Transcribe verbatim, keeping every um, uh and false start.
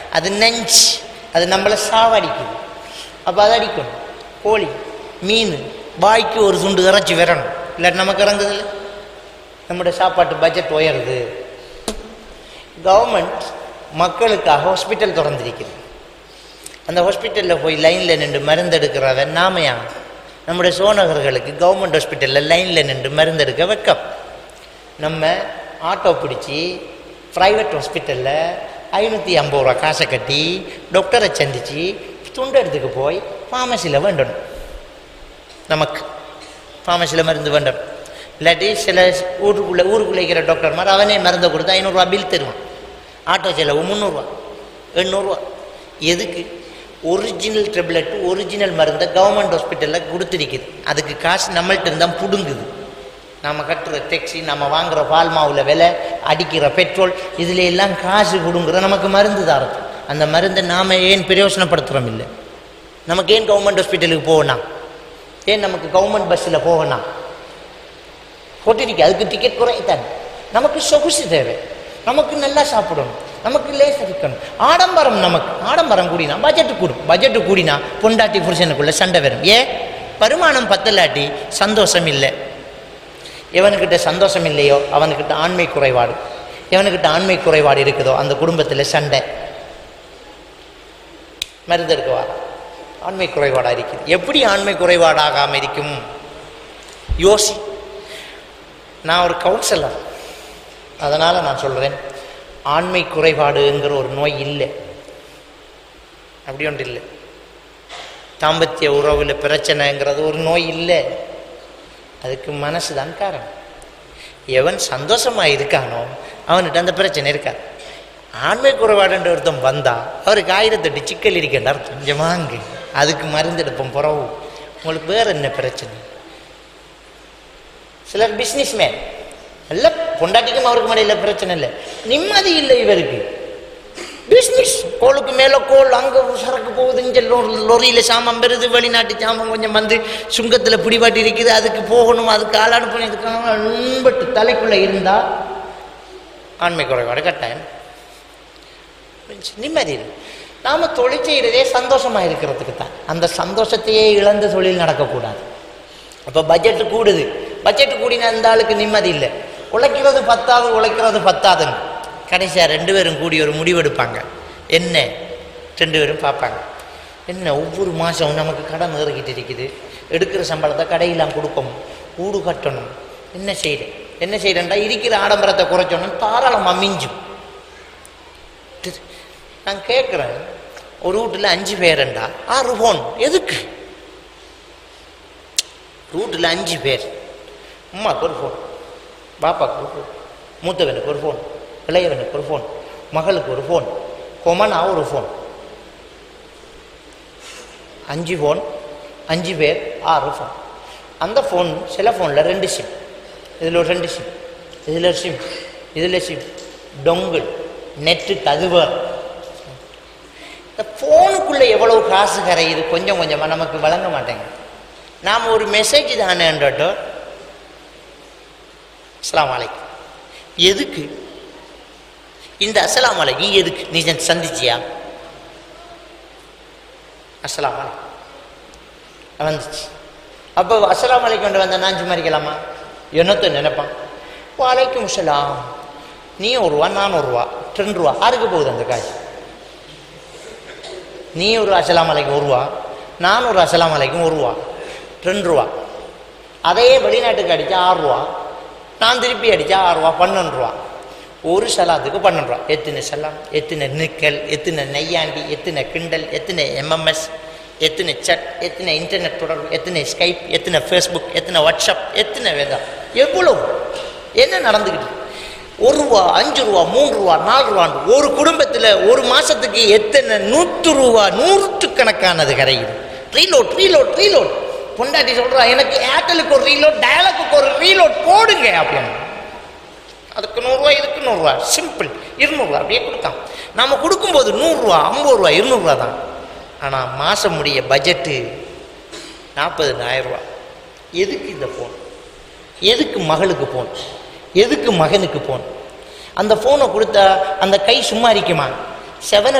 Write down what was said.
அது நஞ்சு, அது நம்மளை சாவடிக்குது. அப்போ அதை அடிக்கணும். கோழி மீன் வாய்க்கு ஒரு துண்டு இறைச்சி வரணும், இல்லாட்டி நமக்கு இறங்குது இல்லை. நம்முடைய சாப்பாட்டு பட்ஜெட் உயருது. கவர்மெண்ட் மக்களுக்காக ஹாஸ்பிட்டல் திறந்திருக்குது. அந்த ஹாஸ்பிட்டலில் போய் லைனில் நின்று மருந்து எடுக்கிறவன் நாமையா? நம்முடைய சோனகர்களுக்கு கவர்மெண்ட் ஹாஸ்பிட்டலில் லைனில் நின்று மருந்து எடுக்க வைக்கம். நம்ம ஆட்டோ பிடிச்சி ப்ரைவேட் ஹாஸ்பிட்டலில் ஐநூற்றி ஐம்பது ரூபா காசை கட்டி டாக்டரை சந்தித்து துண்டு எடுத்துக்கு போய் ஃபார்மசியில் வேண்டணும். நமக்கு ஃபார்மசியில் மருந்து வேண்டணும். இல்லாட்டி சில ஊருக்குள்ளே ஊருக்குள்ளே இருக்கிற டாக்டர் மாதிரி அவனே மருந்தை கொடுத்து ஐநூறுரூவா பில் தருவான். ஆட்டோ செலவு முந்நூறுரூவா எண்ணூறுரூவா. எதுக்கு? ஒரிஜினல் டேப்லெட் ஒரிஜினல் மருந்தை கவர்மெண்ட் ஹாஸ்பிட்டலில் கொடுத்துருக்குது. அதுக்கு காசு நம்மள்ட்ட இருந்தால் பிடுங்குது. நம்ம கட்டுற டேக்ஸி, நம்ம வாங்குகிற பால் மாவில் விலை, அடிக்கிற பெட்ரோல், இதில் எல்லாம் காசு பிடுங்குற நமக்கு மருந்து தரது. அந்த மருந்தை நாம் ஏன் பிரயோசனப்படுத்துகிறோம்? இல்லை. நமக்கு ஏன் கவர்மெண்ட் ஹாஸ்பிட்டலுக்கு போகணும்? ஏன் நமக்கு கவர்மெண்ட் பஸ்ஸில் போகணும்? போட்டிருக்கு, அதுக்கு டிக்கெட் குறைத்தாங்க. நமக்கு சொகுசு தேவை, நமக்கு நல்லா சாப்பிடணும், நமக்கு லேஸ் இருக்கணும். ஆடம்பரம், நமக்கு ஆடம்பரம் கூடினா பட்ஜெட்டு கூடும். பட்ஜெட்டு கூடினா பொண்டாட்டி புருஷனுக்குள்ள சண்டை வரும். ஏன்? வருமானம் பத்தலாட்டி சந்தோஷம் இல்லை. எவனுக்கிட்ட சந்தோஷம் இல்லையோ அவனுக்கிட்ட ஆண்மை குறைபாடு. எவனுக்கிட்ட ஆண்மை குறைபாடு இருக்குதோ அந்த குடும்பத்தில் சண்டை. மருந்து இருக்குவா ஆண்மை குறைபாடாக இருக்குது. எப்படி ஆண்மை குறைபாடாகாமல் இருக்கும்? யோசி. நான் ஒரு கவுன்சிலர், அதனால் நான் சொல்கிறேன், ஆண்மை குறைபாடுங்கிற ஒரு நோய் இல்லை. அப்படி ஒன்று இல்லை. தாம்பத்திய உறவில் பிரச்சனைங்கிறது ஒரு நோய் இல்லை. அதுக்கு மனசு தான் காரணம். எவன் சந்தோஷமாக இருக்கானோ அவன்கிட்ட அந்த பிரச்சனை இருக்காது. ஆண்மை குறைபாடுன்ற ஒருத்தம் வந்தால் அவருக்கு ஆயிரத்தெட்டு சிக்கல் இருக்கின்ற அர்த்தம். கொஞ்சம் வாங்கு, அதுக்கு மருந்து எடுப்போம். புறவு உங்களுக்கு வேறு என்ன பிரச்சனை? சிலர் பிஸ்னஸ் மேன், இல்லை பொண்டாட்டிக்கும் அவருக்கு மேலே பிரச்சனை இல்லை, நிம்மதி இல்லை இவருக்கு. பிஸ்னஸ் கோளுக்கு மேலே கோல், அங்கே சரக்கு போகுது, இங்கே லொரியில் சாமான் பெறுது, வெளிநாட்டு சாமான் கொஞ்சம் வந்து சுங்கத்தில் பிடிபாட்டி இருக்குது, அதுக்கு போகணும், அதுக்கு ஆள் அனுப்பணும், இதுக்காக அன்பட்டு தலைக்குள்ளே இருந்தால் ஆண்மை குறைபாடு கட்டாயம். நிம்மதி இல்லை. நாம் தொழில் செய்கிறதே சந்தோஷமாக இருக்கிறதுக்கு தான். அந்த சந்தோஷத்தையே இழந்த தொழில் நடக்கக்கூடாது. அப்போ பட்ஜெட்டு கூடுது. பட்ஜெட்டு கூடினா அந்த ஆளுக்கு நிம்மதி இல்லை. உழைக்கிறது பத்தாது, உழைக்கிறது பத்தாதுன்னு கடைசியாக ரெண்டு பேரும் கூடி ஒரு முடிவெடுப்பாங்க. என்ன? ரெண்டு பேரும் பார்ப்பாங்க, என்ன ஒவ்வொரு மாதம் நமக்கு கடன் ஏறிக்கிட்டு இருக்குது, எடுக்கிற சம்பளத்தை கடையெல்லாம் கொடுக்கணும், ஊடு கட்டணும், என்ன செய்கிறேன் என்ன செய்கிறேன்டா இருக்கிற ஆடம்பரத்தை குறைச்சோன்னு தாராளமாக மிஞ்சும். நான் கேட்குறேன், ஒரு வீட்டில் அஞ்சு பேருண்டா ஆறு ஃபோன் எதுக்கு? வீட்டில் அஞ்சு பேர், அம்மாவுக்கு ஒரு ஃபோன், பாப்பாவுக்கு ஒரு ஃபோன், மூத்தவனுக்கு ஒரு ஃபோன், இளையவனுக்கு ஒரு ஃபோன், மகளுக்கு ஒரு ஃபோன், கொமனா ஒரு ஃபோன். அஞ்சு ஃபோன், அஞ்சு பேர், ஆறு ஃபோன். அந்த ஃபோன் சில ஃபோனில் ரெண்டு சிம், இதில் ஒரு ரெண்டு சிம், இதில் சிம், இதில் சிம், டொங்கிள், நெட்டு, தகுவர். இந்த ஃபோனுக்குள்ளே எவ்வளவு காசு கரையுது கொஞ்சம் கொஞ்சமாக நமக்கு வழங்க மாட்டேங்க. நாம் ஒரு மெசேஜ் தானேன்றோ அஸ்ஸலாமு அலைக்கும், எதுக்கு இந்த அஸ்ஸலாமு அலைக்கும் எதுக்கு? நீ சந்திச்சியா? அஸ்ஸலாமு அலைக்கும் வந்துச்சு. அப்போ அஸ்ஸலாமு அலைக்கும் வந்த நான் சும்மாரிக்கலாமா? என்னத்தை நினைப்பான்? வலைக்கும் அஸ்ஸலாம், நீ ஒரு ரூபா நான் ஒரு ரூபா ரெண்டு ரூபா யாருக்கு போகுது அந்த காசு? நீ ஒரு அஸ்ஸலாமு அலைக்கும் ஒரு ரூபா, நான் ஒரு அஸ்ஸலாமு அலைக்கும் ஒரு ரூபா ரெண்டு ரூபா. அதையே வெளிநாட்டுக்கு அடித்தா ஆறு ரூபா, நான் திருப்பி அடித்தா ஆறு ரூபா பன்னெண்டு ரூபா. ஒரு சலாத்துக்கு பன்னெண்டு ரூபா. எத்தனை சலாம், எத்தனை நிக்கல், எத்தனை நெய்யாண்டி, எத்தனை கிண்டல், எத்தனை எம்எம்எஸ், எத்தனை சட், எத்தனை இன்டர்நெட் தொடர்பு, எத்தனை ஸ்கைப், எத்தனை ஃபேஸ்புக், எத்தனை வாட்ஸ்அப், எத்தனை வேதா, எவ்வளவு என்ன நடந்துக்கிட்டு? ஒரு ரூபா, அஞ்சு ரூபா, மூன்று ரூபா, நாலு ரூபான்னு ஒரு குடும்பத்தில் ஒரு மாதத்துக்கு எத்தனை நூற்று ரூபா, நூற்றுக்கணக்கானது கரையுது. Reload reload reload. பொண்டாட்டி சொல்கிறா, எனக்கு ஏர்டெலுக்கு ஒரு ரீலோட், டயலுக்கு ஒரு ரீலோட் போடுங்க அப்படின்னு. அதுக்கு நூறுரூவா, இதுக்கு நூறுரூவா, சிம்பிள் இருநூறுவா அப்படியே கொடுத்தான். நாம் கொடுக்கும்போது நூறுரூவா, ஐம்பது ரூபா, இருநூறுவா தான். ஆனால் மாதம் முடிய பட்ஜெட்டு நாற்பதுனாயிரம் ரூபா. எதுக்கு இந்த ஃபோன்? எதுக்கு மகளுக்கு ஃபோன்? எதுக்கு மகனுக்கு ஃபோன்? அந்த ஃபோனை கொடுத்தா அந்த கை சும்மா இருக்குமா? செவன்